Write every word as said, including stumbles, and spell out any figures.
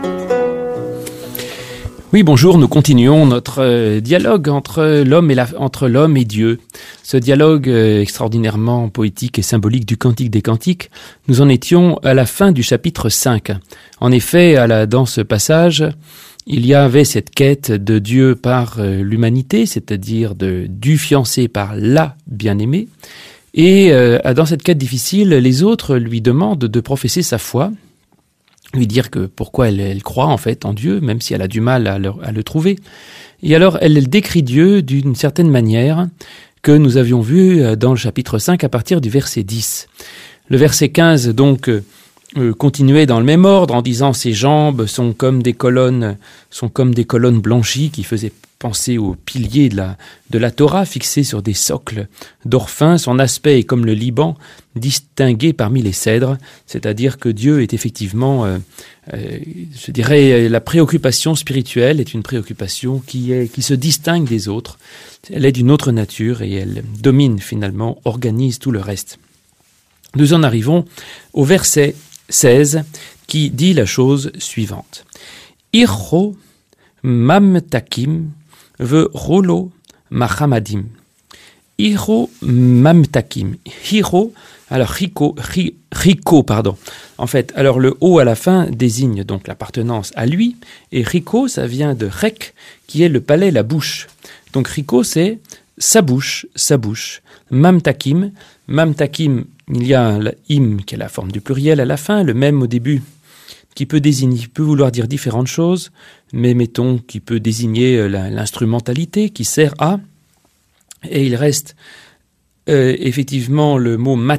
Oui, bonjour, nous continuons notre euh, dialogue entre l'homme et la, entre l'homme et Dieu. Ce dialogue euh, extraordinairement poétique et symbolique du Cantique des Cantiques, nous en étions à la fin du chapitre cinq. En effet, à la, dans ce passage, il y avait cette quête de Dieu par euh, l'humanité, c'est-à-dire de, du fiancé par la bien-aimée. Et euh, dans cette quête difficile, les autres lui demandent de professer sa foi, lui dire que pourquoi elle, elle croit en fait en Dieu, même si elle a du mal à le, à le trouver. Et alors elle, elle décrit Dieu d'une certaine manière que nous avions vu dans le chapitre cinq à partir du verset dix. Le verset quinze donc euh, continuait dans le même ordre en disant ses jambes sont comme des colonnes, sont comme des colonnes blanchies qui faisaient penser aux piliers de la, de la Torah fixés sur des socles d'or fin. Son aspect est comme le Liban, distingué parmi les cèdres, c'est-à-dire que Dieu est effectivement, euh, euh, je dirais, la préoccupation spirituelle est une préoccupation qui, est, qui se distingue des autres. Elle est d'une autre nature et elle domine finalement, organise tout le reste. Nous en arrivons au verset seize qui dit la chose suivante. Ircho mamtakim ve rolo mahamadim. Hiro mamtakim. Hiro, alors Hiko, Hiko, pardon. En fait, alors le O à la fin désigne donc l'appartenance à lui, et Hiko, ça vient de Rek, qui est le palais, la bouche. Donc Hiko, c'est sa bouche, sa bouche. Mamtakim, mamtakim, il y a la im qui est la forme du pluriel à la fin, le même au début, qui peut désigner, qui peut vouloir dire différentes choses, mais mettons qui peut désigner la, l'instrumentalité qui sert à, et il reste euh, effectivement le mot mat